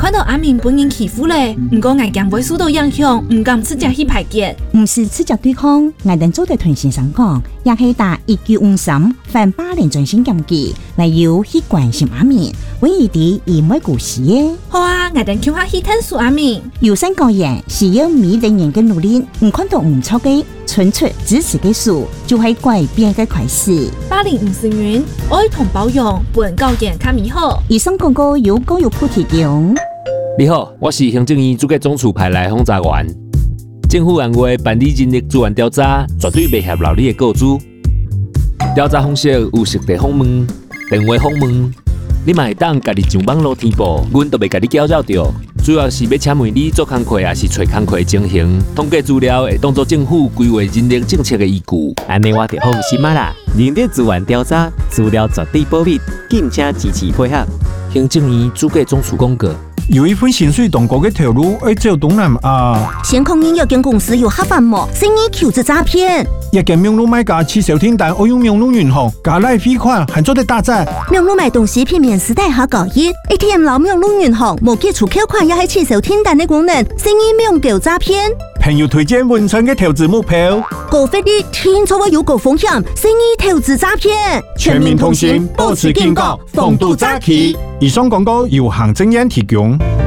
看到阿明被人欺负咧，不过我惊会受到影响，唔敢直接去排解。 唔是直接对抗，我哋做对同先生讲，也系打1953反霸凌专线监记，来要去关心阿明，为伊哋而唔会故事嘅。 好啊，我哋叫下去探索阿明。 有心个人是要每个人嘅努力，唔看到唔错嘅，纯粹支持嘅事，就系改变嘅开始。 霸凌唔是冤，爱同包容，本教研较美好。 以上广告由教育部提供。 你好，我是行政院主计总处派来访查员。政府按话办理人力资源调查，绝对袂合劳你的告知。调查方式有实地访问、电话访问，你嘛会当家己上网络填报，阮都袂家己搅扰着。主要是要请问你做工课，也是找工课情形，统计资料会当作政府规划人力政策的依据。 安尼我就放心啦。人力资源调查资料绝对保密，敬请支持配合。 行政院主计总处公告。 有一份薪水同高嘅条路，要照东南亚。 先控认有间公司有合法冇，生意求职诈骗。 一间名路买家去小天单，我用名路银行加赖汇款，还做得打折。 名路买东西片面时代下交易 ，ATM 老名路银行冇基础扣款，也系小天单的功能，生意名叫诈骗。 朋友推荐文春嘅投资目标， 高费率听错话有高风险，生意投资诈骗。 全民同行，保持警觉，防堵诈欺。以上广告由行政院提供。